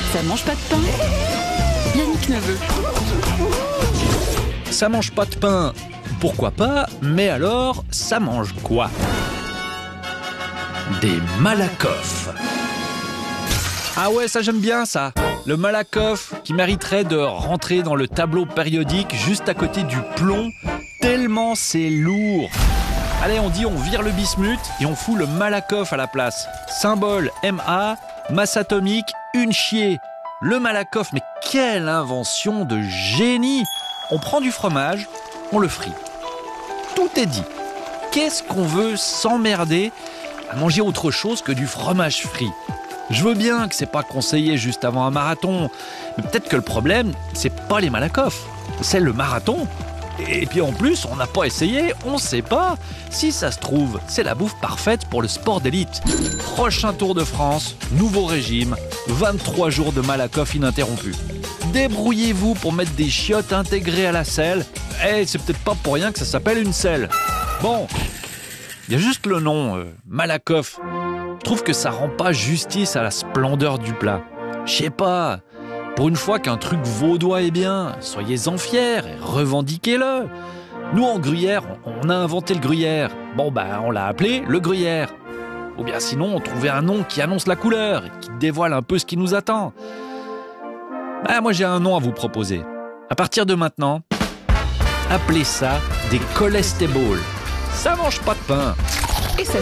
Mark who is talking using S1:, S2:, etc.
S1: Ça mange pas de pain. Yannick Neveu.
S2: Ça mange pas de pain, pourquoi pas, mais alors, ça mange quoi? Des Malakoff. Ah ouais, ça j'aime bien ça. Le Malakoff qui mériterait de rentrer dans le tableau périodique juste à côté du plomb, tellement c'est lourd. Allez, on vire le bismuth et on fout le Malakoff à la place. Symbole MA, masse atomique, une chier. Le Malakoff, mais quelle invention de génie! On prend du fromage, on le frit. Tout est dit. Qu'est-ce qu'on veut s'emmerder à manger autre chose que du fromage frit? Je veux bien que c'est pas conseillé juste avant un marathon, mais peut-être que le problème, c'est pas les Malakoff, c'est le marathon. Et puis en plus, on n'a pas essayé, on sait pas. Si ça se trouve, c'est la bouffe parfaite pour le sport d'élite. Prochain Tour de France, nouveau régime, 23 jours de Malakoff ininterrompus. Débrouillez-vous pour mettre des chiottes intégrées à la selle. C'est peut-être pas pour rien que ça s'appelle une selle. Bon, il y a juste le nom, Malakoff. Je trouve que ça rend pas justice à la splendeur du plat. Je sais pas, pour une fois qu'un truc vaudois est bien, soyez-en fiers et revendiquez-le. Nous en Gruyère, on a inventé le gruyère. Bon on l'a appelé le gruyère. Ou bien sinon, on trouvait un nom qui annonce la couleur et qui dévoile un peu ce qui nous attend. Moi j'ai un nom à vous proposer. À partir de maintenant, appelez ça des cholestables. Ça mange pas de pain.
S1: Et ça